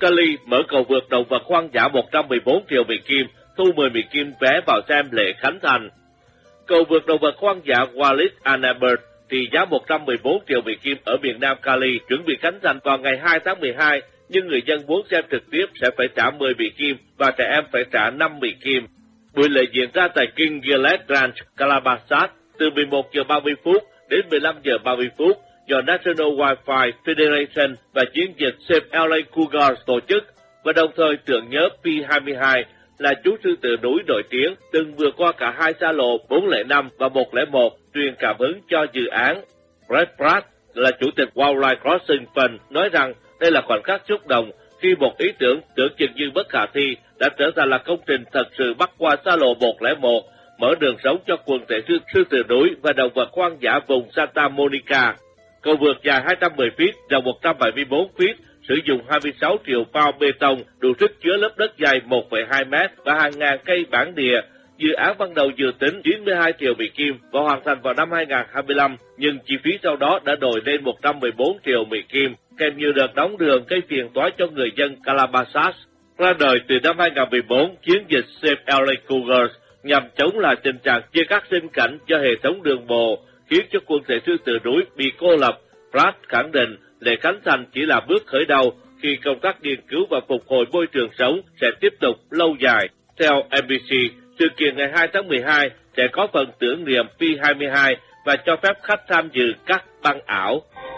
Cali mở cầu vượt động vật hoang dã 114 triệu Mỹ Kim, thu 10 Mỹ Kim vé vào xem lễ khánh thành. Cầu vượt động vật hoang dã Wallis and Albert trị giá 114 triệu Mỹ Kim ở miền Nam Cali chuẩn bị khánh thành vào ngày 2 tháng 12, nhưng người dân muốn xem trực tiếp sẽ phải trả 10 Mỹ Kim và trẻ em phải trả 5 Mỹ Kim. Buổi lễ diễn ra tại King Gillette Ranch, Calabasas từ 11 giờ 30 phút đến 15 giờ 30 phút do National Wildlife Federation và chiến dịch Save LA Cougars tổ chức, và đồng thời tưởng nhớ P22 là chú sư tử núi nổi tiếng từng vượt qua cả hai xa lộ 405 và 101, truyền cảm hứng cho dự án. Brett Pratt là chủ tịch Wildlife Crossing Fund nói rằng đây là khoảnh khắc xúc động khi một ý tưởng tưởng chừng như bất khả thi đã trở thành là công trình thật sự bắc qua xa lộ 101, mở đường sống cho quần thể sư tử núi và động vật hoang dã vùng Santa Monica. Cầu vượt dài 210 feet, rộng 174 feet, sử dụng 26 triệu pound bê tông, đủ sức chứa lớp đất dày 1,2 mét và hàng ngàn cây bản địa. Dự án ban đầu dự tính 92 triệu Mỹ Kim và hoàn thành vào năm 2025, nhưng chi phí sau đó đã đổi lên 114 triệu Mỹ Kim, kèm nhiều đợt đóng đường gây phiền toái cho người dân Calabasas. Ra đời từ năm 2014, chiến dịch Save LA Cougars nhằm chống lại tình trạng chia cắt sinh cảnh do hệ thống đường bộ, khiến cho quần thể sư tử núi bị cô lập. Pratt khẳng định lễ khánh thành chỉ là bước khởi đầu khi công tác nghiên cứu và phục hồi môi trường sống sẽ tiếp tục lâu dài. Theo NBC, sự kiện ngày 2 tháng 12 sẽ có phần tưởng niệm P22 và cho phép khách tham dự các băng ảo.